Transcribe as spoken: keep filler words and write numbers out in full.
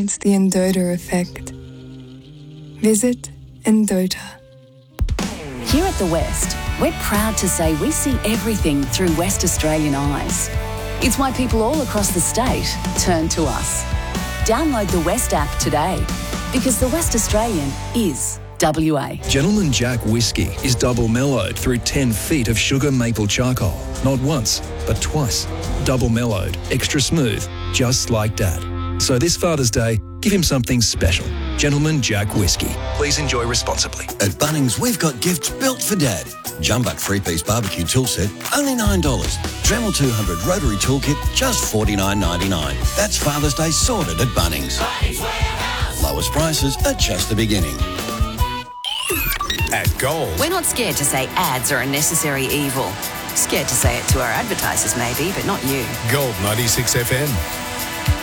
experience the Endota effect. Visit Endota. Here at The West, we're proud to say we see everything through West Australian eyes. It's why people all across the state turn to us. Download the West app today, because the West Australian is W A. Gentleman Jack Whiskey is double mellowed through ten feet of sugar maple charcoal. Not once, but twice. Double mellowed, extra smooth, just like Dad. So this Father's Day, give him something special. Gentleman Jack Whiskey. Please enjoy responsibly. At Bunnings, we've got gifts built for Dad. Jumbuck three-piece barbecue tool set, only nine dollars. Dremel two hundred rotary toolkit, just forty-nine ninety-nine. That's Father's Day sorted at Bunnings. Bunnings Warehouse. Lowest prices are just the beginning. At Gold. We're not scared to say ads are a necessary evil. Scared to say it to our advertisers maybe, but not you. Gold ninety-six F M.